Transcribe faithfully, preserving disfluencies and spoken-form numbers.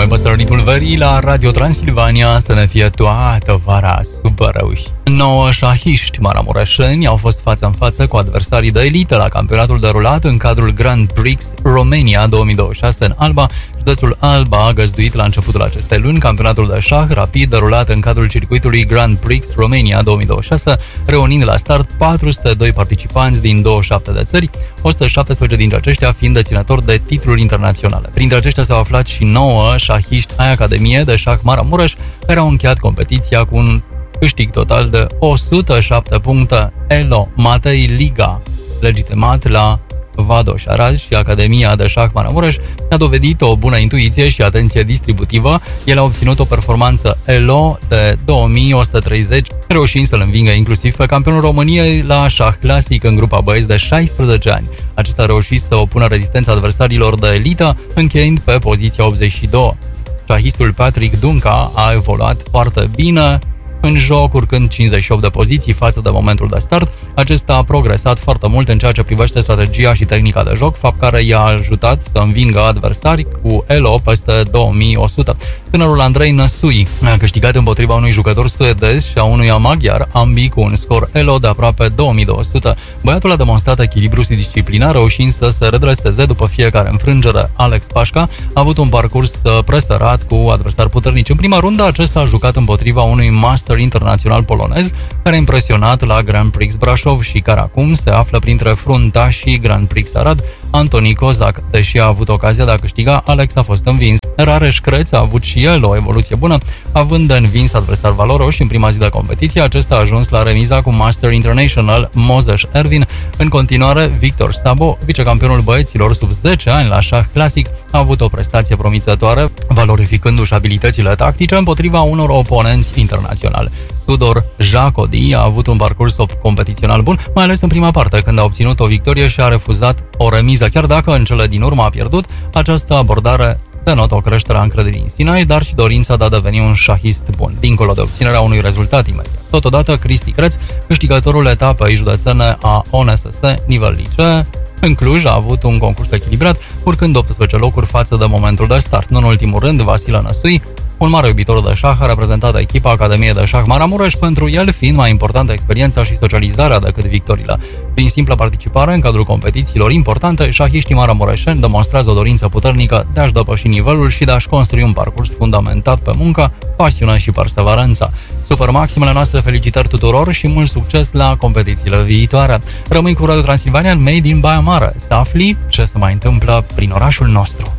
mai păstră ritmul verii la Radio Transilvania, să ne fie toată vara super reuși. Nouă șahiști maramureșeni au fost față în față cu adversarii de elită la campionatul derulat în cadrul Grand Prix Romania două mii douăzeci și șase în Alba. Județul Alba a găzduit la începutul acestei luni campionatul de șah rapid derulat în cadrul circuitului Grand Prix Romania două mii douăzeci și șase, reunind la start patru sute doi participanți din douăzeci și șapte de țări, o sută șaptesprezece dintre aceștia fiind deținători de titluri internaționale. Printre aceștia s-au aflat și nouă șahiști ai Academiei de Șah Maramureș, care au încheiat competiția cu un câștig total de o sută șapte puncte. Elo Matei Liga, legitimat la Vadoș Arad și Academia de Șah Maramureș, a dovedit o bună intuiție și atenție distributivă. El a obținut o performanță Elo de două mii o sută treizeci, reușind să-l învingă inclusiv pe campionul României la șah clasic în grupa băieți de șaisprezece ani. Acesta a reușit să opună rezistența adversarilor de elită, încheind pe poziția optzeci și doi. Șahistul Patrick Dunca a evoluat foarte bine în joc, urcând cincizeci și opt de poziții față de momentul de start. Acesta a progresat foarte mult în ceea ce privește strategia și tehnica de joc, fapt care i-a ajutat să învingă adversari cu Elo peste două mii o sută. Tânărul Andrei Năsui a câștigat împotriva unui jucător suedez și a unuia maghiar, ambii cu un scor Elo de aproape două mii două sute. Băiatul a demonstrat echilibru și disciplina, reușind să se redreseze după fiecare înfrângere. Alex Pașca a avut un parcurs presărat cu adversari puternici. În prima rundă, acesta a jucat împotriva unui master internațional polonez, care a impresionat la Grand Prix Brașov și care acum se află printre fruntașii Grand Prix Arad, Antoni Cozac. Deși a avut ocazia de a câștiga, Alex a fost învins. Rareș Creț a avut și el o evoluție bună, având de învins adversar valoroși în prima zi de competiție. Acesta a ajuns la remiza cu Master International Moses Ervin. În continuare, Victor Sabo, vicecampionul băieților sub zece ani la șah clasic, a avut o prestație promițătoare, valorificându-și abilitățile tactice împotriva unor oponenți internaționali. Tudor Jacodi a avut un parcurs competițional bun, mai ales în prima parte, când a obținut o victorie și a refuzat o remiză, chiar dacă în cele din urmă a pierdut. Această abordare denotă o creștere a încrederii în sine, dar și dorința de a deveni un șahist bun, dincolo de obținerea unui rezultat imediat. Totodată, Cristi Creț, câștigătorul etapei județene a O N S S nivel licee, în Cluj, a avut un concurs echilibrat, urcând optsprezece locuri față de momentul de start. Nu în ultimul rând, Vasile Năsui, un mare iubitor de șah, a reprezentat echipa Academiei de Șah Maramureș, pentru el fiind mai importantă experiența și socializarea decât victoriile. Prin simplă participare în cadrul competițiilor importante, șahiștii maramureșeni demonstrează o dorință puternică de a-și depăși nivelul și de a-și construi un parcurs fundamentat pe muncă, pasiune și perseverență. Super maximele noastre felicitări tuturor și mult succes la competițiile viitoare. Rămâi cu Radio Transilvania în Made in Baia Mare, să afli ce se mai întâmplă prin orașul nostru.